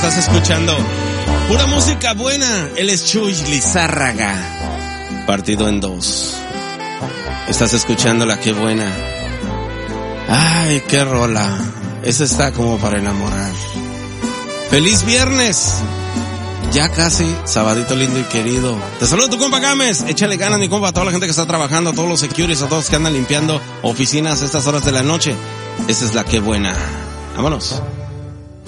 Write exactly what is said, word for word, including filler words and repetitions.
Estás escuchando pura música buena. Él es Chuy Lizárraga, partido en dos. Estás escuchando la que buena. Ay, qué rola. Esa está como para enamorar. ¡Feliz viernes! Ya casi, sabadito lindo y querido. Te saludo tu compa Gámez. Échale ganas, mi compa, a toda la gente que está trabajando, a todos los securities, a todos que andan limpiando oficinas a estas horas de la noche. Esa es la que buena. Vámonos.